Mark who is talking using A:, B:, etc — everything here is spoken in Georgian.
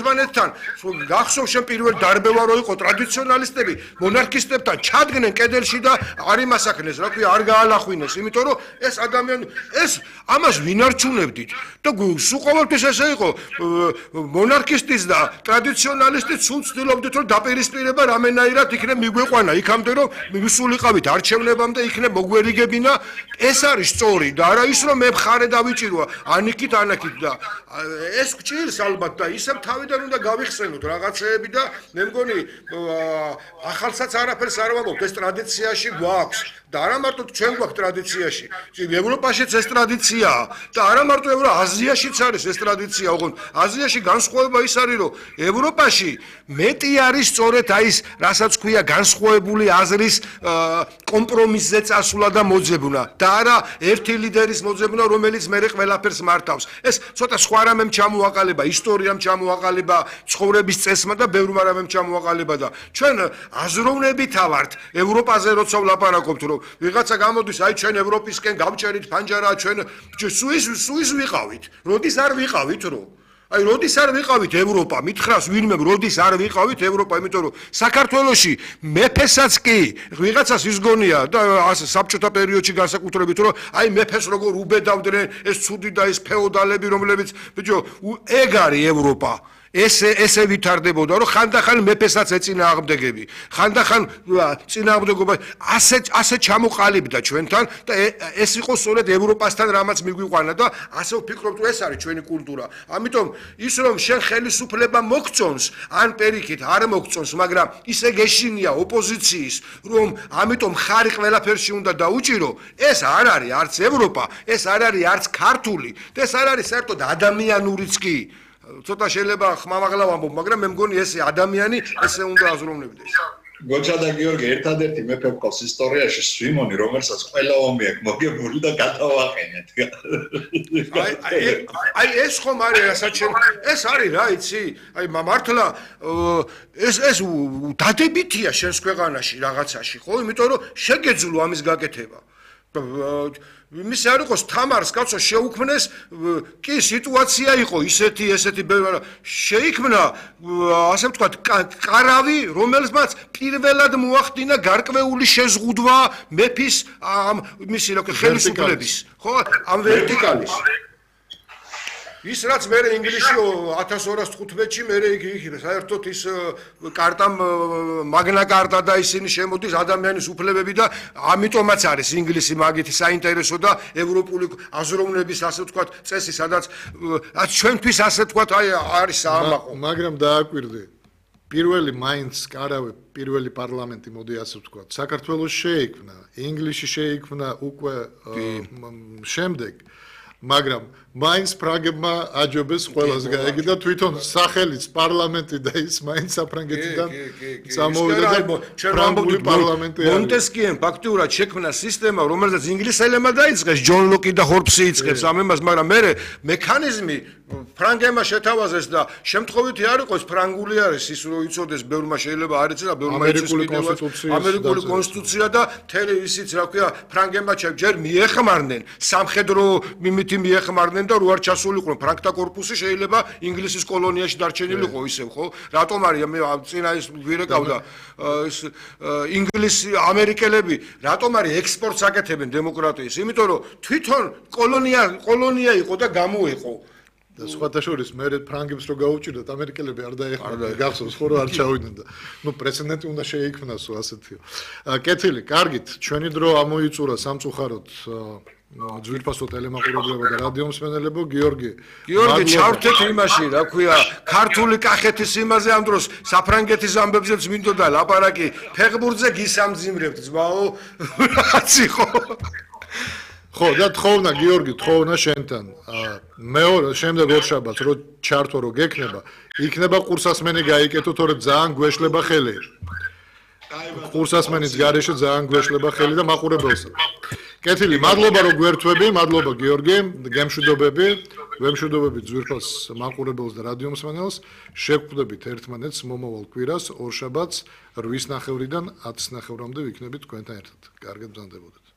A: ალბანეთთან გახსოვს შენ პირველ დარბევა რო იყო ტრადიციონალისტები მონარქისტებთან ჩადგნენ კედელში და არ იმასაკნეს რა ქვია არ გაალახვინეს იმიტომ რომ ეს ადამიანი ეს ამას ვინ არჩუნებდით და სულ ყოველთვის ესე იყო მონარქისტის და ტრადიციონალისტის სულ ცდილობდით რომ დაპირისპირება რამენაირად იქნებ მიგვეყვანა იქამდე რომ მივსულიყავით არჩევნებამდე იქნებ მოგვერიგებინა ეს არის სწორი და არა ის რომ მე მხარე დავიჭირვა ანიქით ანაკით და ეს გჭირს ალბათ და ისევ თავიდან უნდა გავიხსენოთ რაღაცეები და მე მგონი ახალსაც არაფერს არ ვამბობთ ეს ტრადიციაში გვაქვს და არა მარტო ჩვენ გვაქვს ტრადიციაში ევროპაშიც ეს ტრადიციაა და არა მარტო აზიაშიც არის ეს ტრადიცია ოღონდ აზიაში განსხვავება ის არის რომ ევროპაში მეტი არის სწორედ აი ეს რასაც ქვია განსხვავებული აზრის კომპრომისზე წასვლა და მოძებნა და არა ერთი ლიდერის მოძებნა რომელიც მე ყველაფერს მართავს ეს ცოტა სხვა რამემ ჩამოაყალიბა ისტორიამ ჩამოაყალიბა ცხოვრების წესმა და ბევრმა რამემ ჩამოაყალიბა და ჩვენ აზროვნებით ავართ ევროპაზე როცა ვლაპარაკობთ რომ ვიღაცა გამოდის აი ჩვენ ევროპისკენ გავჭერით ფანჯარა ჩვენ სუის ვიყავით როდის არ ვიყავით რომ აი როდის არ ვიყავით ევროპა მითხრას ვინმე როდის არ ვიყავით ევროპა იმიტომ რომ საქართველოში მეფესაც კი ვიღაცას ის გონია და ასე საბჭოთა პერიოდში განსაკუთრებით რომ აი მეფეს როგორ უბედავდნენ ეს ცუდი და ეს ფეოდალები რომლებიც ბიჭო ეგ არის ევროპა ესე ვითარდებოდა რომ ხანდახან მეფესაც ეწინააღმდეგები ხანდახან წინააღმდეგობა ასე ჩამოყალიბდა ჩვენთან და ეს იყო სწორედ ევროპასთან რამაც მიგვიყვანა და ასე ვფიქრობ რომ ეს არის ჩვენი კულტურა ამიტომ ის რომ შენ ხელისუფლება მოგწონს ან პირიქით არ მოგწონს მაგრამ ისე გეშინია ოპოზიციის რომ ამიტომ ხარი ყველაფერში უნდა დაუჭირო ეს არ არის არც ევროპა ეს არ არის არც ქართული და ეს არ არის საერთოდ ადამიანურიც კი ცოტა შეიძლება ხმამაღლა ვამბობ, მაგრამ მე მგონი ეს ადამიანი ესე უნდა აზროვნებდეს.
B: გოჩა და გიორგი ერთადერთი მეფე ყავს ისტორიაში სვიმონი, რომელსაც ყველა ომი აქვს მოგებული და გადავაყენეთ.
A: აი ეს ხომ არის რასაც ეს არის რა იცი? აი მართლა ეს დადებითია შენს ქვეყანაში რაღაცაში, ხო? იმიტომ რომ შეგეძლო ამის გაკეთება. იმის არ იყოს თამარს კაცო შეუქმნეს კი სიტუაცია იყო ისეთი შეიქმნა ასე ვთქვათ კარავი რომელსაც პირველად მოახდინა გარკვეული შეზღუდვა მეფის მისი რა ხელისუფლების ხო ამ ვერტიკალის ის რაც მე ინგლისში 1215-ში მე იქ საერთოდ ის კარტამ მაგნა კარტა და ისინი შემოდის ადამიანის უფლებები და ამიტომაც არის ინგლისი მაგითი საინტერესო და ევროპული აზროვნების ასე ვთქვათ წესი სადაც ჩვენთვის ასე ვთქვათ აი არის საამაყო
C: მაგრამ დააკვირდი პირველი მაინც კარავი პირველი პარლამენტი მოდი ასე ვთქვათ საქართველოს შეიქმნა ინგლისში შეიქმნა უკვე შემდეგ მაგრამ მაინც ფრანგებმა აჯობეს ყველას გაეგი და თვითონ სახელიც პარლამენტი და ის მაინც საფრანგეთიდან წამოვიდა და ფრანგული პარლამენტი არის
A: მონტესკიემ ფაქტიურად შექმნა სისტემა რომელსაც ინგლისელებმა დაიწყეს ჯონ ლოკი და ჰორპსი იწყებს ამებას მაგრამ მე მექანიზმი ფრანგებმა შეთავაზეს და შემთხვევითი არ იყოს ფრანგული არის ის რომ იცოდეს ბევრმა შეიძლება არ იცოდა ბევრმა იცის ამერიკული კონსტიტუცია და თელი ისიც რა ქვია ფრანგებმა ჯერ მიეხმარნენ სამხედრო მიმითი მიეხმარნენ და რო არ ჩასულიყვნენ ფრანგთა კორპუსი შეიძლება ინგლისის კოლონიაში დარჩენილიყო ისევ ხო რატომ არის მე წინა ის ვირეკავდა ის ინგლისი ამერიკელები რატომ არის ექსპორტს აკეთებენ დემოკრატიის იმიტომ რომ თვითონ კოლონია იყო და გამოეყო
C: და სხვათა შორის მე ფრანგებს რო გაუჭირდათ ამერიკელები არ დაეხმარნენ გახსოვს ხო რომ არ ჩავიდნენ და ნუ პრეცედენტი უნდა შეიქმნასო ასეთიო კეთილი კარგით ჩვენი დრო ამოიწურა სამწუხაროდ ძვირფასო ტელემაყურებლებო და რადიო მსმენელებო გიორგი
A: ჩავრთეთ იმაში რა ქვია ქართული კახეთის იმაზე ამ დროს საფრანგეთის ამბებზეც მინდოდა ლაპარაკი ფეხბურთზე გისამძიმრებთ ძმაო რაცი ხო
C: ხო და თხოვნა გიორგი თხოვნა შენთან მეორე შემდეგ ორშაბათს რო ჩართო რო გექნება იქნება ყურსასმენი გაიკეთო თორე ძალიან გვეშლება ხელი ყურსასმენის გარეშე ძალიან გვეშლება ხელი და მაყურებელსა კეთილი მადლობა რომ გვერთვები მადლობა გიორგი გემშვიდობები ვემშვიდობებით ძვირფას მაყურებელს და რადიო მსმენელს შევხვდებით ერთმანეთს მომავალ კვირას ორშაბათს 8:30-დან 10:30-მდე ვიქნებით თქვენთან ერთად კარგად ბრძანდებოდეთ